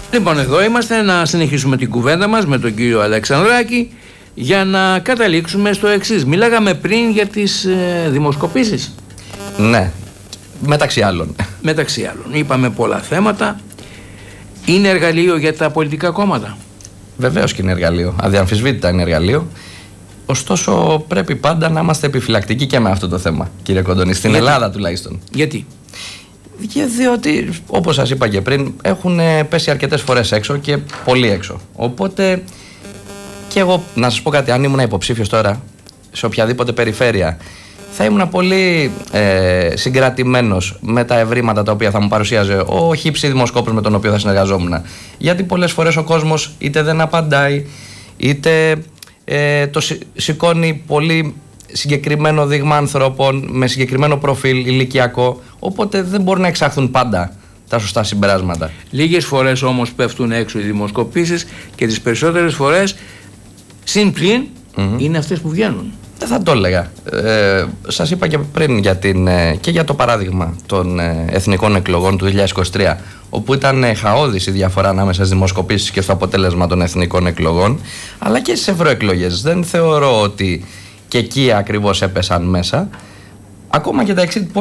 Λοιπόν, εδώ είμαστε να συνεχίσουμε την κουβέντα μας με τον κύριο Αλεξανδράκη για να καταλήξουμε στο εξής. Μιλάγαμε πριν για τις δημοσκοπήσεις. Ναι, μεταξύ άλλων. Μεταξύ άλλων. Είπαμε πολλά θέματα. Είναι εργαλείο για τα πολιτικά κόμματα? Βεβαίως και είναι εργαλείο. Αδιαμφισβήτητα είναι εργαλείο. Ωστόσο, πρέπει πάντα να είμαστε επιφυλακτικοί και με αυτό το θέμα, κύριε Κοντονή. Στην Ελλάδα τουλάχιστον. Γιατί? Διότι, όπως σας είπα και πριν, έχουν πέσει αρκετές φορές έξω και πολύ έξω. Οπότε, και εγώ να σας πω κάτι, αν ήμουν υποψήφιος τώρα σε οποιαδήποτε περιφέρεια, θα ήμουν πολύ συγκρατημένος με τα ευρήματα τα οποία θα μου παρουσίαζε ο χύψη δημοσκόπος με τον οποίο θα συνεργαζόμουν. Γιατί πολλές φορές ο κόσμος είτε δεν απαντάει, είτε το σηκώνει πολύ συγκεκριμένο δείγμα ανθρώπων με συγκεκριμένο προφίλ ηλικιακό, οπότε δεν μπορούν να εξαχθούν πάντα τα σωστά συμπεράσματα. Λίγες φορές όμως πέφτουν έξω οι δημοσκοπήσεις και τις περισσότερες φορές συν πλην είναι αυτές που βγαίνουν. Δεν θα το έλεγα. Σας είπα και πριν για και για το παράδειγμα των εθνικών εκλογών του 2023, όπου ήταν χαόδης η διαφορά ανάμεσα στις δημοσκοπήσεις και στο αποτέλεσμα των εθνικών εκλογών, αλλά και στις ευρωεκλογές. Δεν θεωρώ ότι και εκεί ακριβώς έπεσαν μέσα. Ακόμα και τα exit polls